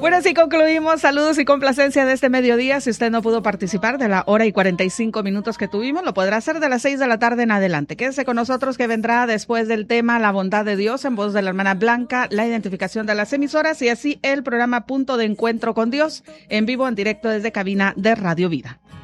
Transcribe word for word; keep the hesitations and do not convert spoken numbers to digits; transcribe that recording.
Bueno, así concluimos. Saludos y complacencia de este mediodía. Si usted no pudo participar de la hora y cuarenta y cinco minutos que tuvimos, lo podrá hacer de las seis de la tarde en adelante. Quédese con nosotros, que vendrá después del tema La bondad de Dios, en voz de la hermana Blanca, la identificación de las emisoras y así el programa Punto de Encuentro con Dios, en vivo, en directo desde cabina de Radio Vida.